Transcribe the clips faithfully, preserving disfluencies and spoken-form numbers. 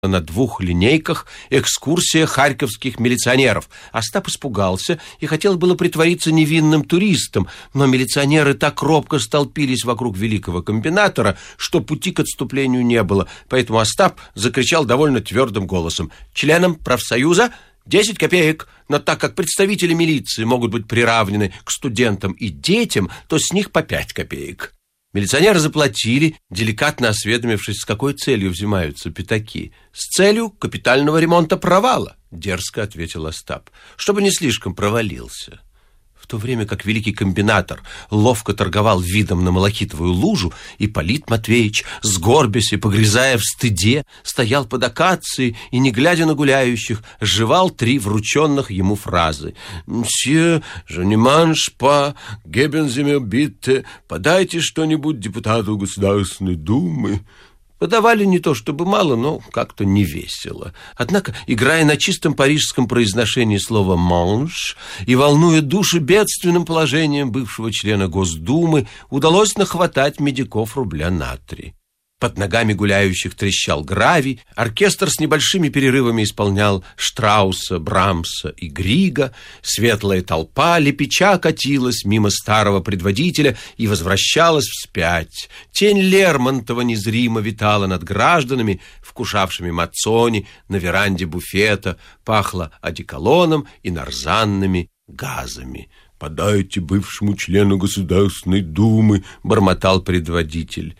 на двух линейках экскурсия харьковских милиционеров. Остап испугался и хотел было притвориться невинным туристом, но милиционеры так робко столпились вокруг великого комбинатора, что пути к отступлению не было. Поэтому Остап закричал довольно твердым голосом: членам профсоюза десять копеек, но так как представители милиции могут быть приравнены к студентам и детям, то с них по пять копеек. Милиционеры заплатили, деликатно осведомившись, с какой целью взимаются пятаки. «С целью капитального ремонта провала», — дерзко ответил Остап, «чтобы не слишком провалился». В то время как великий комбинатор ловко торговал видом на малахитовую лужу, Ипполит Матвеевич, сгорбясь и погрязая в стыде, стоял под акацией и, не глядя на гуляющих, жевал три врученных ему фразы. «Мсье, je ne mange pas, geben Sie mir bitte, подайте что-нибудь депутату Государственной Думы». Подавали не то чтобы мало, но как-то не весело. Однако, играя на чистом парижском произношении слова «манш» и волнуя души бедственным положением бывшего члена Госдумы, удалось нахватать медиков рубля на три. Под ногами гуляющих трещал гравий, оркестр с небольшими перерывами исполнял Штрауса, Брамса и Грига, светлая толпа лепеча катилась мимо старого предводителя и возвращалась вспять. Тень Лермонтова незримо витала над гражданами, вкушавшими мацони на веранде буфета, пахло одеколоном и нарзанными газами. «Подайте бывшему члену Государственной Думы», — бормотал предводитель.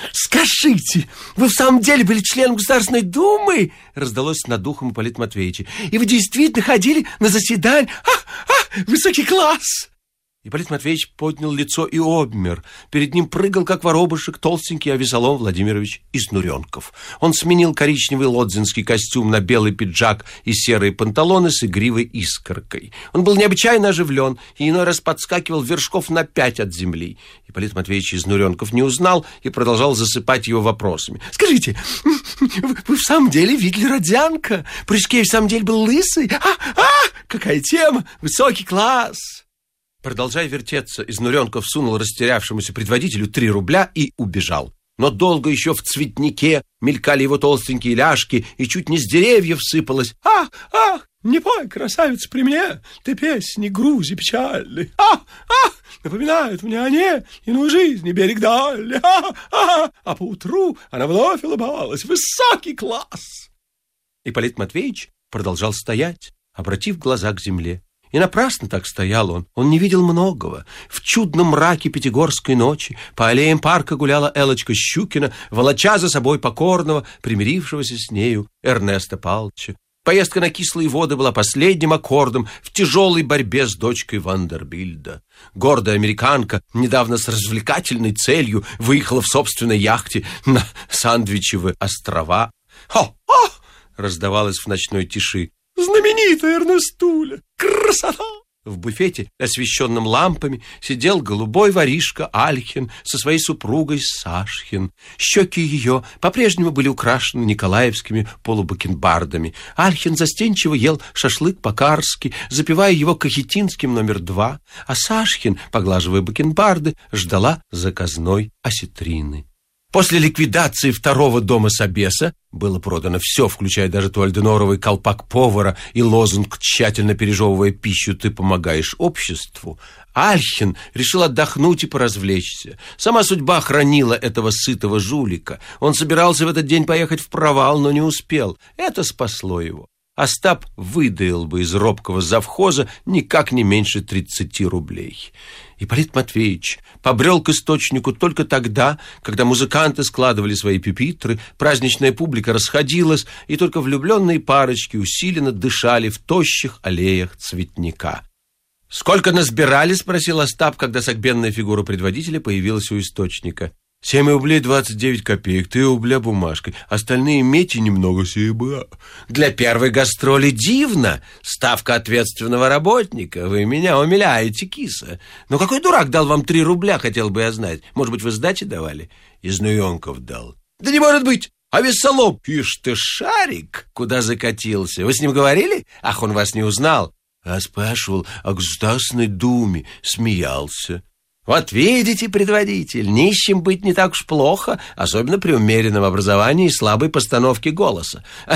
«Скажите, вы в самом деле были членом Государственной Думы?» — раздалось над духом Ипполита Матвеевича. «И вы действительно ходили на заседание? А, а, высокий класс!» Ипполит Матвеевич поднял лицо и обмер. Перед ним прыгал, как воробушек, толстенький Авесолом Владимирович Изнуренков. Он сменил коричневый лодзинский костюм на белый пиджак и серые панталоны с игривой искоркой. Он был необычайно оживлен и иной раз подскакивал вершков на пять от земли. Ипполит Матвеевич Изнуренков не узнал и продолжал засыпать его вопросами. «Скажите, вы, вы в самом деле видели Родзянко? Прыжкей в самом деле был лысый? А, а, какая тема! Высокий класс!» Продолжая вертеться, Изнуренков сунул растерявшемуся предводителю три рубля и убежал. Но долго еще в цветнике мелькали его толстенькие ляжки, и чуть не с деревьев сыпалось: «Ах, ах, не пой, красавица, при мне, ты песни грузи печальны. Ах, ах, напоминают мне о ней иную жизнь и берег дальний. Ах, ах». А поутру она вновь улыбалась. Высокий класс! Ипполит Матвеевич продолжал стоять, обратив глаза к земле. И напрасно так стоял он. Он не видел многого. В чудном мраке пятигорской ночи по аллеям парка гуляла Элочка Щукина, волоча за собой покорного, примирившегося с нею Эрнеста Павловича. Поездка на кислые воды была последним аккордом в тяжелой борьбе с дочкой Вандербильда. Гордая американка недавно с развлекательной целью выехала в собственной яхте на Сандвичевы острова. «Хо-хо!» раздавалось в ночной тиши. «Знаменитая Эрнестуля! Красота!» В буфете, освещенном лампами, сидел голубой воришка Альхин со своей супругой Сашхин. Щеки ее по-прежнему были украшены николаевскими полубакенбардами. Альхин застенчиво ел шашлык по-карски, запивая его кахетинским номер два, а Сашхин, поглаживая бакенбарды, ждала заказной осетрины. После ликвидации второго дома Собеса было продано все, включая даже туальденоровый колпак повара и лозунг «Тщательно пережевывая пищу, ты помогаешь обществу». Альхин решил отдохнуть и поразвлечься. Сама судьба хранила этого сытого жулика. Он собирался в этот день поехать в провал, но не успел. Это спасло его. Остап выдаил бы из робкого завхоза никак не меньше тридцати рублей. Ипполит Матвеевич побрел к источнику только тогда, когда музыканты складывали свои пюпитры, праздничная публика расходилась, и только влюбленные парочки усиленно дышали в тощих аллеях цветника. «Сколько насбирали?» — спросил Остап, когда согбенная фигура предводителя появилась у источника. «Семь рублей двадцать девять копеек, три рубля бумажкой, остальные меди немного серебра». «Для первой гастроли дивно! Ставка ответственного работника. Вы меня умиляете, киса. Но какой дурак дал вам три рубля, хотел бы я знать? Может быть, вы сдачи давали?» «Изнуренков дал». «Да не может быть! А Авесолом! Ишь ты, шарик! Куда закатился? Вы с ним говорили? Ах, он вас не узнал!» «А спрашивал о Государственной Думе, смеялся». Вот видите, предводитель, нищим быть не так уж плохо, особенно при умеренном образовании и слабой постановке голоса.